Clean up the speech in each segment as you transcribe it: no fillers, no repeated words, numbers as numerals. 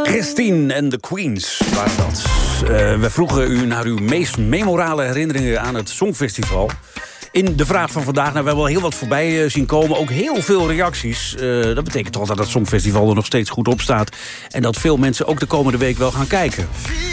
Christine en de Queens waren dat. We vroegen u naar uw meest memorale herinneringen aan het Songfestival. In de vraag van vandaag, we hebben wel heel wat voorbij zien komen. Ook heel veel reacties. Dat betekent toch dat het Songfestival er nog steeds goed op staat. En dat veel mensen ook de komende week wel gaan kijken.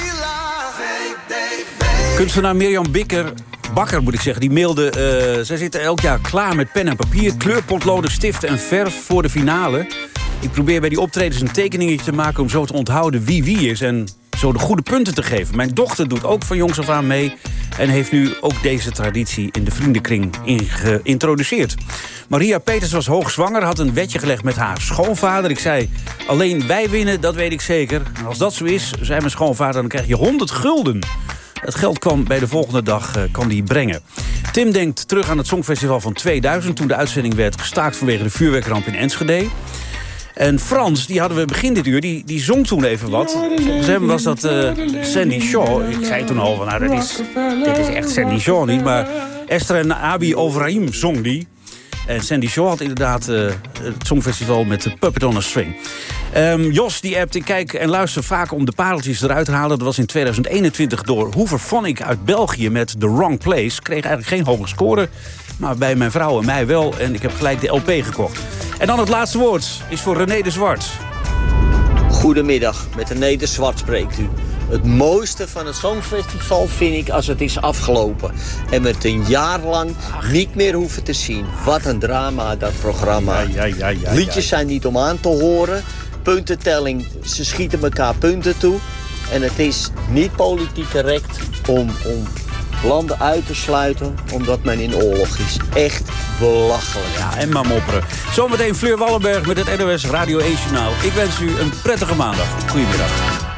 Kunstenaar Mirjam Bakker moet ik zeggen, die mailde... zij zitten elk jaar klaar met pen en papier, kleurpotloden, stiften en verf voor de finale. Ik probeer bij die optredens een tekeningetje te maken om zo te onthouden wie is en zo de goede punten te geven. Mijn dochter doet ook van jongs af aan mee en heeft nu ook deze traditie in de vriendenkring geïntroduceerd. Maria Peters was hoogzwanger, had een wetje gelegd met haar schoonvader. Ik zei, alleen wij winnen, dat weet ik zeker. En als dat zo is, zei mijn schoonvader, dan krijg je 100 gulden. Het geld kwam bij de volgende dag kan die brengen. Tim denkt terug aan het Songfestival van 2000... toen de uitzending werd gestaakt vanwege de vuurwerkramp in Enschede. En Frans, die hadden we begin dit uur, die zong toen even wat. Volgens hem was dat Sandy Shaw. Ik zei toen al, van, dit is echt Sandy Shaw niet... maar Esther en Abi Overeem zong die. En Sandy Shaw had inderdaad het Songfestival met de Puppet on a String. Jos die appt, ik kijk en luister vaak om de pareltjes eruit te halen. Dat was in 2021 door Hooverphonic uit België met The Wrong Place. Kreeg eigenlijk geen hoge score, maar bij mijn vrouw en mij wel. En ik heb gelijk de LP gekocht. En dan het laatste woord is voor René de Zwart. Goedemiddag, met René de Zwart spreekt u. Het mooiste van het Songfestival vind ik als het is afgelopen. En we het een jaar lang niet meer hoeven te zien. Wat een drama, dat programma. Liedjes zijn niet om aan te horen. Puntentelling, ze schieten elkaar punten toe. En het is niet politiek correct om landen uit te sluiten omdat men in oorlog is. Echt belachelijk. Ja, en maar mopperen. Zometeen Fleur Wallenberg met het NOS Radio 1 Journaal. Ik wens u een prettige maandag. Goedemiddag.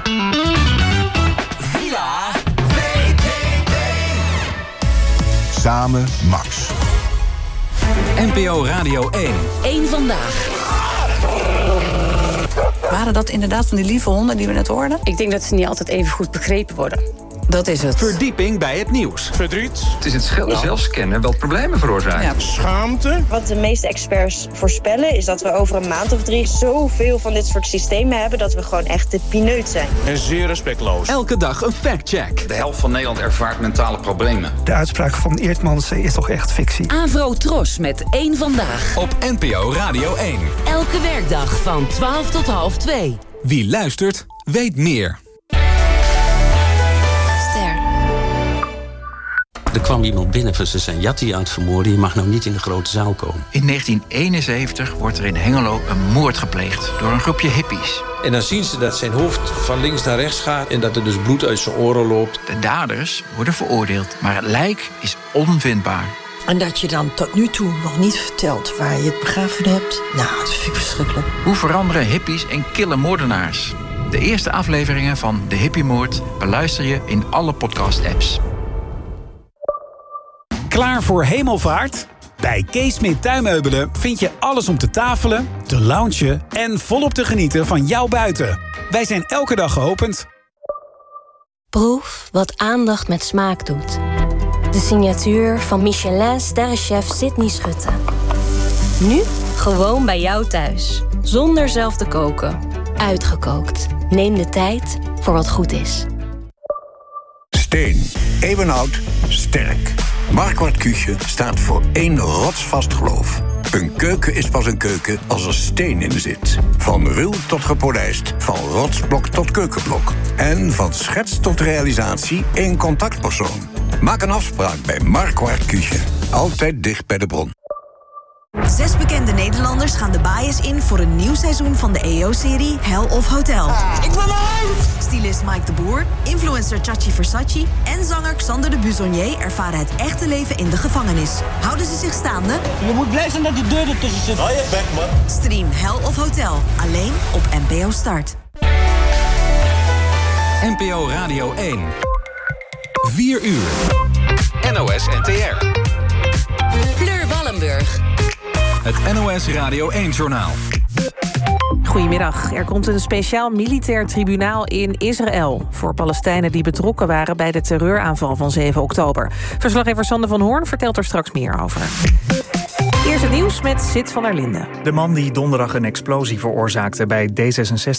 Samen Max. NPO Radio 1. Eén vandaag. Waren dat inderdaad van die lieve honden die we net hoorden? Ik denk dat ze niet altijd even goed begrepen worden. Dat is het. Verdieping bij het nieuws. Verdriet. Het is het schelle zelfscannen wat problemen veroorzaakt. Ja. Schaamte. Wat de meeste experts voorspellen is dat we over een maand of 3 zoveel van dit soort systemen hebben dat we gewoon echt de pineut zijn. En zeer respectloos. Elke dag een factcheck. De helft van Nederland ervaart mentale problemen. De uitspraak van Eertmans is toch echt fictie. Avro Tros met Eén vandaag. Op NPO Radio 1. Elke werkdag van 12 tot half 2. Wie luistert, weet meer. Er kwam iemand binnen van ze zijn Jatti aan het vermoorden. Je mag nou niet in de grote zaal komen. In 1971 wordt er in Hengelo een moord gepleegd door een groepje hippies. En dan zien ze dat zijn hoofd van links naar rechts gaat en dat er dus bloed uit zijn oren loopt. De daders worden veroordeeld, maar het lijk is onvindbaar. En dat je dan tot nu toe nog niet vertelt waar je het begraven hebt. Nou, dat vind ik verschrikkelijk. Hoe veranderen hippies en kille moordenaars? De eerste afleveringen van De Hippiemoord beluister je in alle podcast-apps. Klaar voor hemelvaart? Bij Kees Smit Tuinmeubelen vind je alles om te tafelen, te loungen en volop te genieten van jouw buiten. Wij zijn elke dag geopend. Proef wat aandacht met smaak doet. De signatuur van Michelin-sterrenchef Sydney Schutte. Nu gewoon bij jou thuis. Zonder zelf te koken. Uitgekookt. Neem de tijd voor wat goed is. Steen. Eeuwenoud. Sterk. Marquardt Küche staat voor één rotsvast geloof. Een keuken is pas een keuken als er steen in zit. Van ruw tot gepolijst, van rotsblok tot keukenblok. En van schets tot realisatie één contactpersoon. Maak een afspraak bij Marquardt Küche. Altijd dicht bij de bron. 6 bekende Nederlanders gaan de bias in voor een nieuw seizoen van de EO-serie Hell of Hotel. Ik ben uit! Stylist Mike de Boer, influencer Chachi Versace en zanger Xander de Buissonnier ervaren het echte leven in de gevangenis. Houden ze zich staande? Je moet blij zijn dat die deur ertussen zit. Hou je bek, man. Stream Hell of Hotel, alleen op NPO Start. NPO Radio 1. 4 uur. NOS NTR. Fleur Wallenberg. Het NOS Radio 1-journaal. Goedemiddag. Er komt een speciaal militair tribunaal in Israël voor Palestijnen die betrokken waren bij de terreuraanval van 7 oktober. Verslaggever Sander van Hoorn vertelt er straks meer over. Eerst het nieuws met Sid van der Linden. De man die donderdag een explosie veroorzaakte bij D66